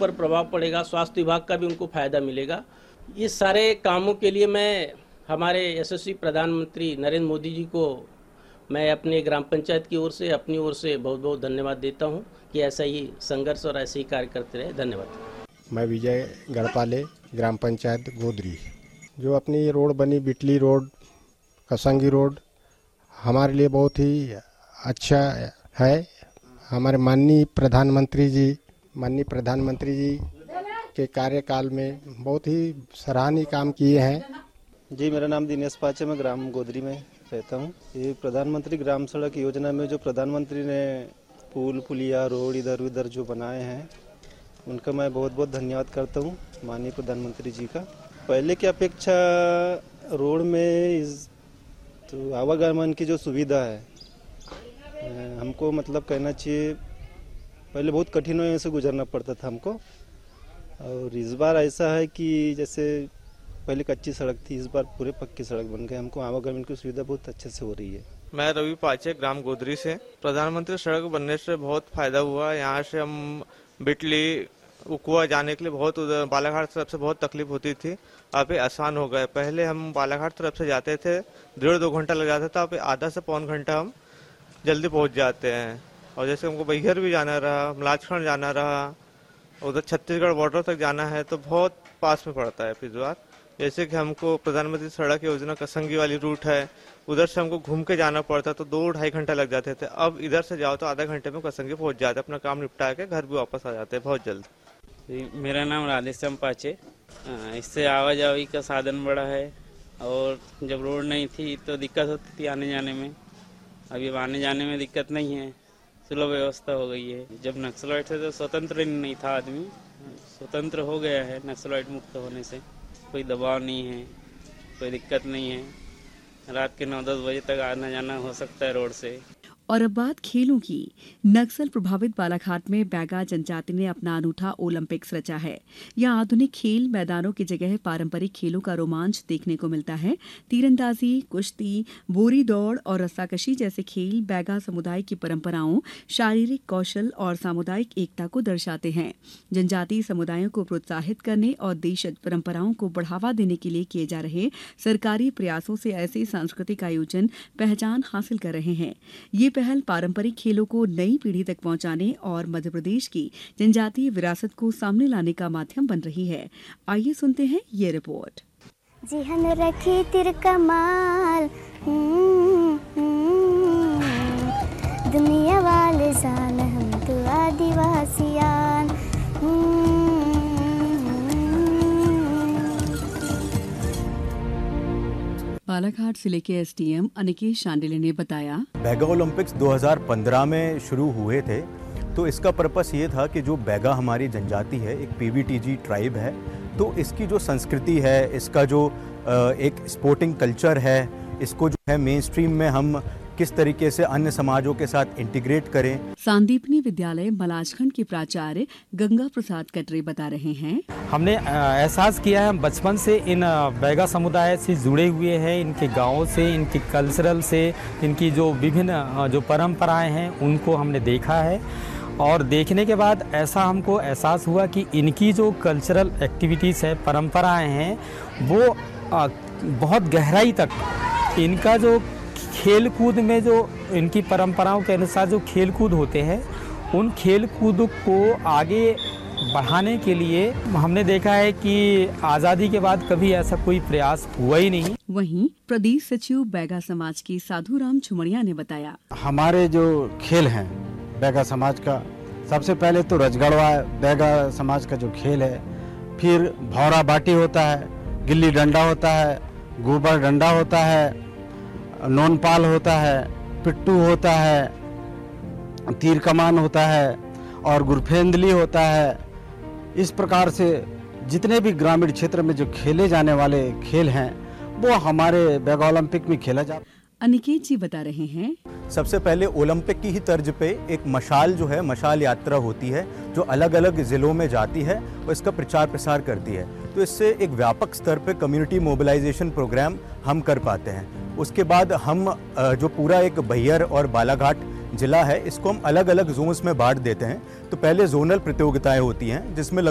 ऊपर प्रभाव पड़ेगा, स्वास्थ्य विभाग का भी उनको फायदा मिलेगा। ये सारे कामों के लिए मैं हमारे यशस्वी प्रधानमंत्री नरेंद्र मोदी जी को मैं अपने ग्राम पंचायत की ओर से, अपनी ओर से बहुत बहुत धन्यवाद देता हूं कि ऐसा ही संघर्ष और ऐसे ही कार्य करते रहे। धन्यवाद। मैं विजय गढ़पाले, ग्राम पंचायत गोदरी। जो अपनी ये रोड बनी, बिटली रोड, कसंगी रोड, हमारे लिए बहुत ही अच्छा है। हमारे माननीय प्रधानमंत्री जी के कार्यकाल में बहुत ही सराहनीय काम किए हैं। जी, मेरा नाम दिनेश पाचे, मैं ग्राम गोदरी में रहता हूँ। ये प्रधानमंत्री ग्राम सड़क योजना में जो प्रधानमंत्री ने पुल पुलिया रोड इधर उधर जो बनाए हैं, उनका मैं बहुत बहुत धन्यवाद करता हूँ माननीय प्रधानमंत्री जी का। पहले की अपेक्षा रोड में तो आवागमन की जो सुविधा है, हमको मतलब कहना चाहिए पहले बहुत कठिनाइयों से गुजरना पड़ता था हमको, और इस बार ऐसा है कि जैसे पहले कच्ची सड़क थी, इस बार पूरे पक्की सड़क बन गए। हमको आवागमन की सुविधा बहुत अच्छे से हो रही है। मैं रवि पाचे, ग्राम गोदरी से। प्रधानमंत्री सड़क बनने से बहुत फायदा हुआ। यहाँ से हम बिटली उकुआ जाने के लिए बहुत बालाघाट तरफ से बहुत तकलीफ होती थी, अब ये आसान हो गए। पहले हम बालाघाट तरफ से जाते थे, 1.5-2 घंटा लग जाता था, अब आधा से पौन घंटा हम जल्दी पहुँच जाते हैं। और जैसे हमको बैहर भी जाना रहा, मलाजखंड जाना रहा, उधर छत्तीसगढ़ बॉर्डर तक जाना है तो बहुत पास में पड़ता है। फिर बार जैसे कि हमको प्रधानमंत्री सड़क योजना कसंगी वाली रूट है, उधर से हमको घूम के जाना पड़ता तो 2-2.5 घंटा लग जाते थे। अब इधर से जाओ तो आधा घंटे में कसंगी पहुंच जाते, अपना काम निपटा के घर भी वापस आ जाते हैं बहुत जल्द। मेरा नाम राधेश्याम पाचे। इससे आवाजाही का साधन बड़ा है, और जब रोड नहीं थी तो दिक्कत होती थी आने जाने में। अभी आने जाने में दिक्कत नहीं है, सुलभ व्यवस्था हो गई है। जब नक्सलाइट थे तो स्वतंत्र नहीं था आदमी, स्वतंत्र हो गया है नक्सलाइट मुक्त होने से। कोई दबाव नहीं है, कोई दिक्कत नहीं है, रात के 9-10 बजे तक आना जाना हो सकता है रोड से। और अब बात खेलों की। नक्सल प्रभावित बालाघाट में बैगा जनजाति ने अपना अनूठा ओलंपिक्स रचा है। यहाँ आधुनिक खेल मैदानों की जगह पारंपरिक खेलों का रोमांच देखने को मिलता है। तीरंदाजी, कुश्ती, बोरी दौड़ और रस्साकशी जैसे खेल बैगा समुदाय की परंपराओं, शारीरिक कौशल और सामुदायिक एकता को दर्शाते हैं। जनजातीय समुदायों को प्रोत्साहित करने और देशज परंपराओं को बढ़ावा देने के लिए किए जा रहे सरकारी प्रयासों से ऐसे सांस्कृतिक आयोजन पहचान हासिल कर रहे हैं। ये पहल पारंपरिक खेलों को नई पीढ़ी तक पहुंचाने और मध्य प्रदेश की जनजातीय विरासत को सामने लाने का माध्यम बन रही है। आइए सुनते हैं ये रिपोर्ट। जी हन रखी तिर कमाल, दुनिया वाले जान हम तो आदिवासियान। बालाघाट जिले के एसडीएम अनिकेत शांडिल्य ने बताया, बैगा ओलंपिक्स 2015 में शुरू हुए थे, तो इसका पर्पस ये था कि जो बैगा हमारी जनजाति है, एक पीवीटीजी ट्राइब है, तो इसकी जो संस्कृति है, इसका जो एक स्पोर्टिंग कल्चर है, इसको जो है मेन स्ट्रीम में हम किस तरीके से अन्य समाजों के साथ इंटीग्रेट करें। सांदीपनी विद्यालय मलाजखंड के प्राचार्य गंगा प्रसाद कटरे बता रहे हैं, हमने एहसास किया है बचपन से इन बैगा समुदाय से जुड़े हुए हैं, इनके गाँव से, इनके कल्चरल से, इनकी जो विभिन्न जो परंपराएं हैं उनको हमने देखा है। और देखने के बाद ऐसा हमको एहसास हुआ कि इनकी जो कल्चरल एक्टिविटीज़ है, परंपराएं हैं, वो बहुत गहराई तक इनका जो खेल कूद में जो इनकी परंपराओं के अनुसार जो खेल कूद होते हैं, उन खेल कूद को आगे बढ़ाने के लिए हमने देखा है कि आज़ादी के बाद कभी ऐसा कोई प्रयास हुआ ही नहीं। वहीं प्रदेश सचिव बैगा समाज के साधुराम छुमड़िया ने बताया, हमारे जो खेल हैं बैगा समाज का, सबसे पहले तो रजगढ़वा बैगा समाज का जो खेल है, फिर भौरा बाटी होता है, गिल्ली डंडा होता है, गोबर डंडा होता है, नौनपाल होता है, पिट्टू होता है, तीर कमान होता है और गुरफेंदली होता है। इस प्रकार से जितने भी ग्रामीण क्षेत्र में जो खेले जाने वाले खेल हैं वो हमारे बैगा ओलंपिक में खेला जाता है। अनिकेत जी बता रहे हैं, सबसे पहले ओलंपिक की ही तर्ज पे एक मशाल जो है, मशाल यात्रा होती है जो अलग अलग ज़िलों में जाती है और इसका प्रचार प्रसार करती है। तो इससे एक व्यापक स्तर पे कम्युनिटी मोबिलाइजेशन प्रोग्राम हम कर पाते हैं। उसके बाद हम जो पूरा एक बैहर और बालाघाट जिला है, इसको हम अलग अलग जोन्स में बांट देते हैं। तो पहले जोनल प्रतियोगिताएं होती हैं जिसमें